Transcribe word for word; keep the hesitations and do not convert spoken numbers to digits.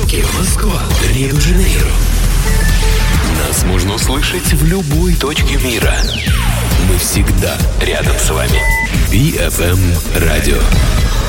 Нью-Йорке, Москва, Рио-де-Жанейро. Нас можно услышать в любой точке мира. Мы всегда рядом с вами. би эф эм Радио.